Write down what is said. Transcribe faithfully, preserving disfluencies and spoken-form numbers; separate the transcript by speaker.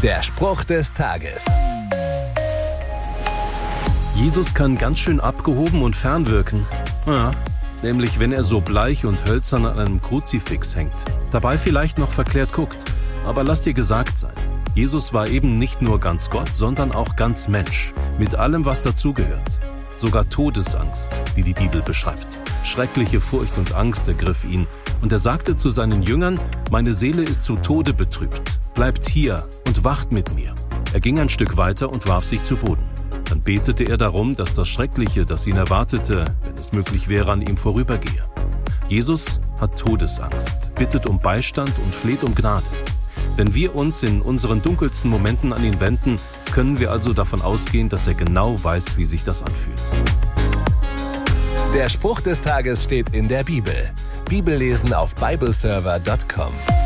Speaker 1: Der Spruch des Tages.
Speaker 2: Jesus kann ganz schön abgehoben und fern wirken. Ja, nämlich wenn er so bleich und hölzern an einem Kruzifix hängt. Dabei vielleicht noch verklärt guckt. Aber lass dir gesagt sein, Jesus war eben nicht nur ganz Gott, sondern auch ganz Mensch. Mit allem, was dazugehört. Sogar Todesangst, wie die Bibel beschreibt. Schreckliche Furcht und Angst ergriff ihn. Und er sagte zu seinen Jüngern, meine Seele ist zu Tode betrübt. Bleibt hier und wacht mit mir. Er ging ein Stück weiter und warf sich zu Boden. Dann betete er darum, dass das Schreckliche, das ihn erwartete, wenn es möglich wäre, an ihm vorübergehe. Jesus hat Todesangst, bittet um Beistand und fleht um Gnade. Wenn wir uns in unseren dunkelsten Momenten an ihn wenden, können wir also davon ausgehen, dass er genau weiß, wie sich das anfühlt.
Speaker 1: Der Spruch des Tages steht in der Bibel. Bibellesen auf bibleserver punkt com.